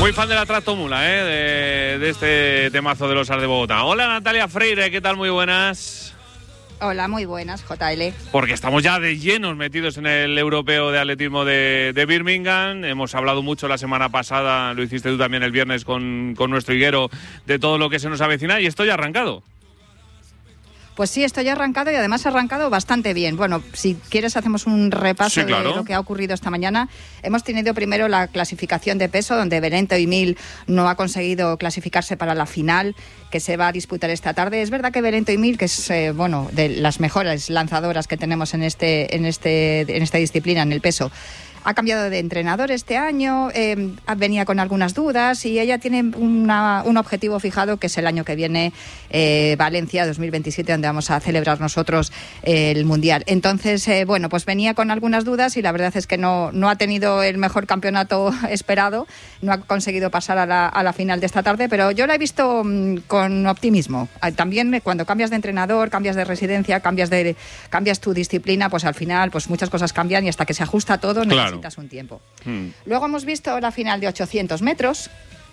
Muy fan de la tractomula, de este temazo de los Ars de Bogotá. Hola Natalia Freire, ¿qué tal? Muy buenas. Hola, muy buenas, JL. Porque estamos ya de llenos metidos en el europeo de atletismo de Birmingham. Hemos hablado mucho la semana pasada, lo hiciste tú también el viernes con nuestro higuero, de todo lo que se nos avecina y esto ya ha arrancado. Pues sí, esto ya ha arrancado y además ha arrancado bastante bien. Bueno, si quieres hacemos un repaso de lo que ha ocurrido esta mañana. Hemos tenido primero la clasificación de peso, donde Belén Toimil no ha conseguido clasificarse para la final, que se va a disputar esta tarde. Es verdad que Belén Toimil, que es de las mejores lanzadoras que tenemos en esta disciplina, en el peso, ha cambiado de entrenador este año, venía con algunas dudas y ella tiene un objetivo fijado, que es el año que viene, Valencia 2027, donde vamos a celebrar nosotros el Mundial. Entonces, pues venía con algunas dudas y la verdad es que no ha tenido el mejor campeonato esperado, no ha conseguido pasar a la final de esta tarde, pero yo la he visto con optimismo. También cuando cambias de entrenador, cambias de residencia, cambias tu disciplina, pues al final pues muchas cosas cambian y hasta que se ajusta todo necesitas un tiempo. Luego hemos visto la final de 800 metros,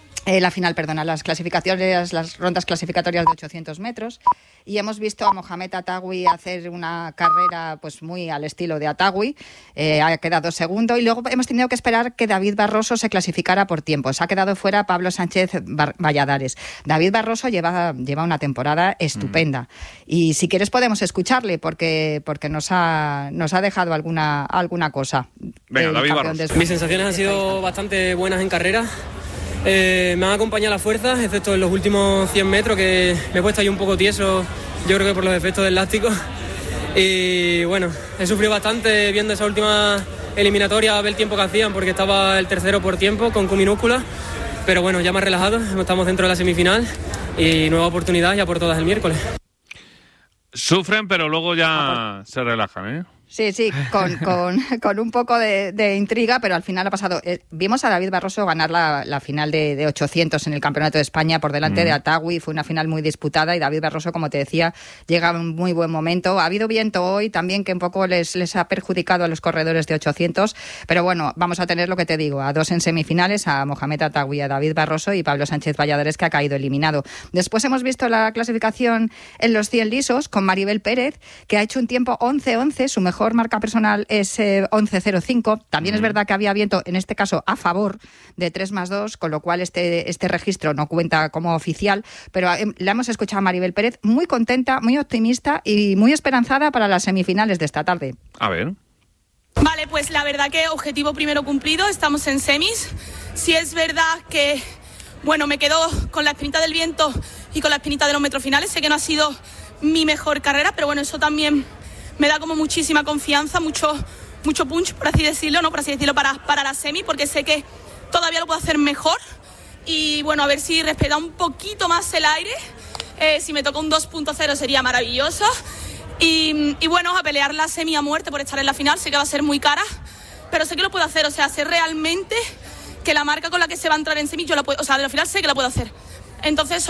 las rondas clasificatorias de 800 metros, y hemos visto a Mohamed Attawi hacer una carrera pues muy al estilo de Attawi, ha quedado segundo, y luego hemos tenido que esperar que David Barroso se clasificara por tiempo. Se ha quedado fuera Pablo Sánchez Valladares. David Barroso lleva una temporada estupenda, y si quieres podemos escucharle porque nos ha dejado alguna cosa. Venga, David Barroso. Mis sensaciones han sido bastante buenas en carrera. Me han acompañado las fuerzas, excepto en los últimos 100 metros, que me he puesto ahí un poco tieso, yo creo que por los efectos del láctico. Y bueno, he sufrido bastante viendo esa última eliminatoria, a ver el tiempo que hacían, porque estaba el tercero por tiempo, con Q minúscula. Pero bueno, ya más relajado, estamos dentro de la semifinal y nueva oportunidad ya por todas el miércoles. Sufren, pero luego ya se relajan, ¿eh? Sí, con un poco de intriga, pero al final ha pasado. Vimos a David Barroso ganar la final de 800 en el Campeonato de España por delante de Attawi. Fue una final muy disputada y David Barroso, como te decía, llega en un muy buen momento. Ha habido viento hoy también que un poco les ha perjudicado a los corredores de 800, pero bueno, vamos a tener lo que te digo, a dos en semifinales, a Mohamed Attawi, a David Barroso y Pablo Sánchez Valladares, que ha caído eliminado. Después hemos visto la clasificación en los 100 lisos con Maribel Pérez, que ha hecho un tiempo 11:11, su mejor marca personal es 11:05. También es verdad que había viento, en este caso a favor, de 3+2, con lo cual este registro no cuenta como oficial, pero la hemos escuchado a Maribel Pérez muy contenta, muy optimista y muy esperanzada para las semifinales de esta tarde. A ver. Vale, pues la verdad que objetivo primero cumplido, estamos en semis. Sí es verdad que, me quedo con la espinita del viento y con la espinita de los metros finales. Sé que no ha sido mi mejor carrera, pero bueno, eso también me da como muchísima confianza, mucho punch, por así decirlo, para la semi, porque sé que todavía lo puedo hacer mejor. Y bueno, a ver si respeta un poquito más el aire. Si me toca un 2.0 sería maravilloso. Y bueno, a pelear la semi a muerte por estar en la final. Sé que va a ser muy cara, pero sé que lo puedo hacer. O sea, sé realmente que la marca con la que se va a entrar en semi, de la final sé que la puedo hacer. Entonces,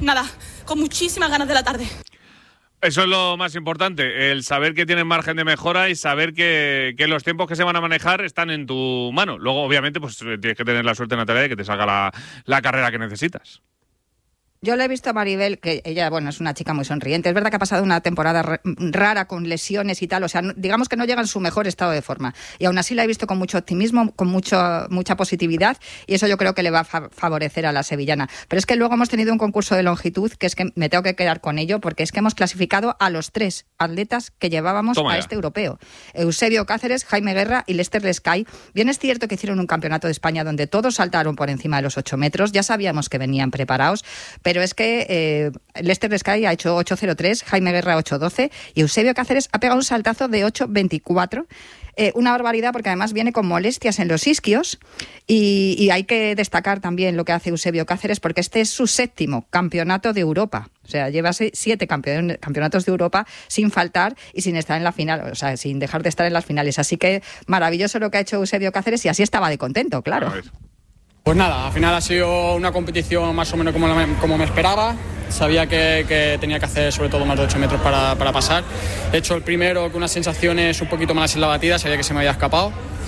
con muchísimas ganas de la tarde. Eso es lo más importante, el saber que tienes margen de mejora y saber que los tiempos que se van a manejar están en tu mano. Luego, obviamente, pues tienes que tener la suerte, Natalia, de que te salga la carrera que necesitas. Yo le he visto a Maribel, que ella, es una chica muy sonriente. Es verdad que ha pasado una temporada rara con lesiones y tal, o sea, digamos que no llega en su mejor estado de forma. Y aún así la he visto con mucho optimismo, con mucha positividad, y eso yo creo que le va a favorecer a la sevillana. Pero es que luego hemos tenido un concurso de longitud, que es que me tengo que quedar con ello, porque es que hemos clasificado a los 3 atletas que llevábamos a este europeo. Eusebio Cáceres, Jaime Guerra y Lester Lescay. Bien es cierto que hicieron un campeonato de España donde todos saltaron por encima de los 8 metros, ya sabíamos que venían preparados, pero es que Lester Lescay ha hecho 8.03, Jaime Guerra 8.12 y Eusebio Cáceres ha pegado un saltazo de 8.24. Una barbaridad, porque además viene con molestias en los isquios y hay que destacar también lo que hace Eusebio Cáceres, porque este es su 7º campeonato de Europa. O sea, lleva 7 campeonatos de Europa sin faltar y sin estar en la final, o sea, sin dejar de estar en las finales. Así que maravilloso lo que ha hecho Eusebio Cáceres y así estaba de contento, claro. Pues nada, al final ha sido una competición más o menos como me esperaba. Sabía que tenía que hacer sobre todo más de 8 metros para pasar. He hecho el primero con unas sensaciones un poquito malas en la batida, sabía que se me había escapado.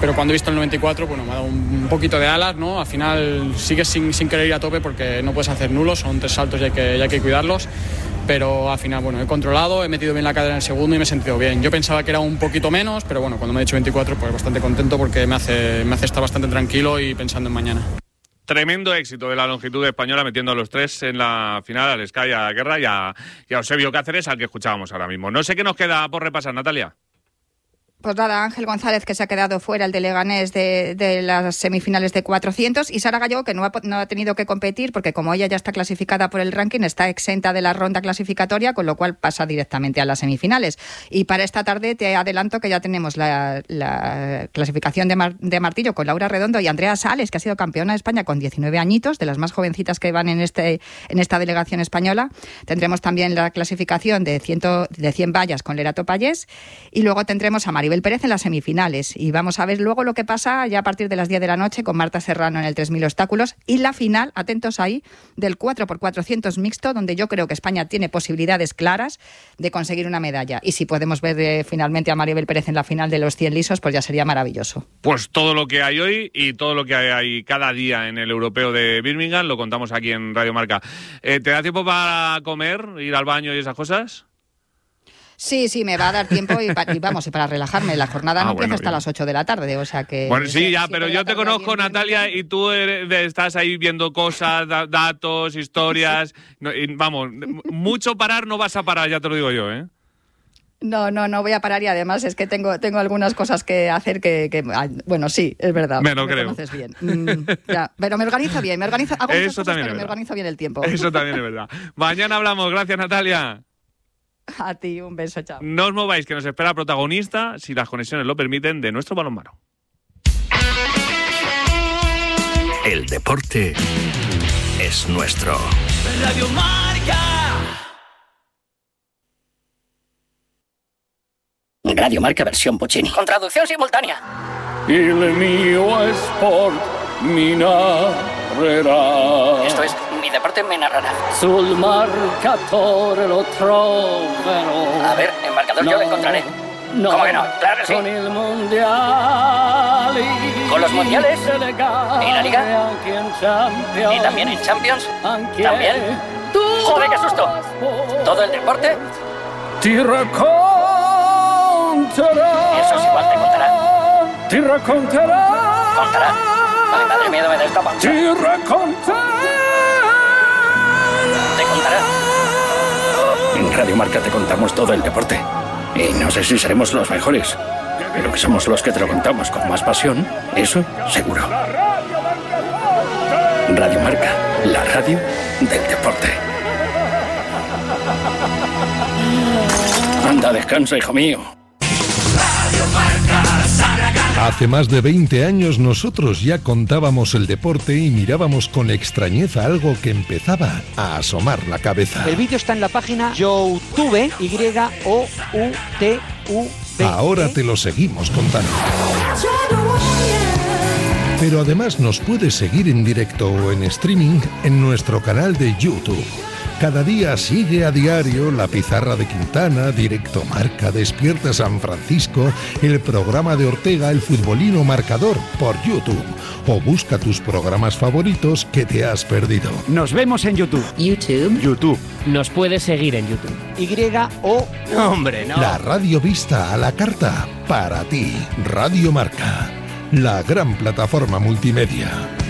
pero cuando he visto el 94, bueno, me ha dado un poquito de alas, ¿no? Al final sigues sin querer ir a tope porque no puedes hacer nulos, son 3 saltos y hay que cuidarlos. Pero al final, bueno, he controlado, he metido bien la cadera en el segundo y me he sentido bien. Yo pensaba que era un poquito menos, pero bueno, cuando me he hecho 24, pues bastante contento porque me hace estar bastante tranquilo y pensando en mañana. Tremendo éxito de la longitud española, metiendo a los 3 en la final, al Sky, a Guerra y a Eusebio Cáceres, al que escuchábamos ahora mismo. No sé qué nos queda por repasar, Natalia. Pues nada, Ángel González, que se ha quedado fuera, el de Leganés, de las semifinales de 400, y Sara Gallego, que no ha tenido que competir porque como ella ya está clasificada por el ranking, está exenta de la ronda clasificatoria, con lo cual pasa directamente a las semifinales. Y para esta tarde te adelanto que ya tenemos la clasificación de martillo con Laura Redondo y Andrea Sales, que ha sido campeona de España con 19 añitos, de las más jovencitas que van en esta delegación española. Tendremos también la clasificación de 100 vallas con Lerato Pallés, y luego tendremos a Maribel Pérez en las semifinales, y vamos a ver luego lo que pasa ya a partir de las 10 de la noche con Marta Serrano en el 3000 obstáculos, y la final, atentos ahí, del 4x400 mixto, donde yo creo que España tiene posibilidades claras de conseguir una medalla, y si podemos ver finalmente a Maribel Pérez en la final de los 100 lisos, pues ya sería maravilloso. Pues todo lo que hay hoy y todo lo que hay cada día en el Europeo de Birmingham lo contamos aquí en Radio Marca. ¿Te da tiempo para comer, ir al baño y esas cosas? Sí, me va a dar tiempo y para relajarme. La jornada no empieza hasta las 8 de la tarde, o sea que... Bueno, sí, ya, pero yo te conozco, Natalia, y tú estás ahí viendo cosas, datos, historias... No, vamos, mucho parar no vas a parar, ya te lo digo yo, ¿eh? No voy a parar, y además es que tengo algunas cosas que hacer que bueno, sí, es verdad. Me lo creo. Conoces bien. Ya, pero me organizo bien, hago muchas cosas, pero me organizo bien el tiempo. Eso también es verdad. Mañana hablamos, gracias, Natalia. A ti, un beso, chao. No os mováis, que nos espera protagonista, si las conexiones lo permiten, de nuestro balonmano. El deporte es nuestro. Radio Marca. Radio Marca versión Puccini. Con traducción simultánea. Il mio sport mi narrerà. Esto es, mi deporte me narrará. Sul marcatore lo troverò. A ver, el marcador yo lo encontraré. No, ¿Cómo que no? Claro que sí. Con el mundial. Con los mundiales. ¿Y la liga? ¿Y también en Champions? ¿También? ¡Joder, qué susto! ¿Todo el deporte? Ti racconterà. Eso es igual, te contará. Ti racconterà. ¿Contará? Ay, madre mía, me da esta pancha. Ti racconterà. ¿Te contará? En Radio Marca te contamos todo el deporte. Y no sé si seremos los mejores, pero que somos los que te lo contamos con más pasión, eso seguro. Radio Marca, la radio del deporte. Anda, descansa, hijo mío. Hace más de 20 años nosotros ya contábamos el deporte y mirábamos con extrañeza algo que empezaba a asomar la cabeza. El vídeo está en la página YouTube, YOUTUV. Ahora te lo seguimos contando. Pero además nos puedes seguir en directo o en streaming en nuestro canal de YouTube. Cada día sigue a diario La Pizarra de Quintana, Directo Marca, Despierta San Francisco, el programa de Ortega, El Futbolino Marcador, por YouTube. O busca tus programas favoritos que te has perdido. Nos vemos en YouTube. YouTube. Nos puedes seguir en YouTube. Hombre, no. La radio vista a la carta para ti. Radio Marca, la gran plataforma multimedia.